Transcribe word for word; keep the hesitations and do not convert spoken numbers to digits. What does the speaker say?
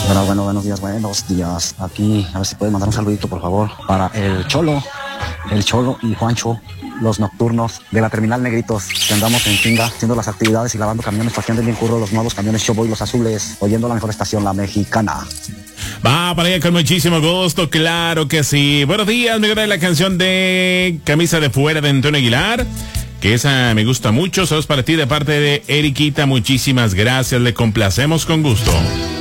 Bueno, bueno, buenos días, buenos días. Aquí, a ver si pueden mandar un saludito, por favor, para el Cholo, el Cholo y Juancho, los nocturnos de la Terminal Negritos, que andamos en chinga, haciendo las actividades y lavando camiones, para que anden bien curro los nuevos camiones Showboy, los azules, oyendo la mejor estación, la mexicana. Va para allá con muchísimo gusto, claro que sí. Buenos días, me agrada la canción de Camisa de Fuera de Antonio Aguilar, que esa me gusta mucho. Saludos para ti de parte de Eriquita, muchísimas gracias, le complacemos con gusto.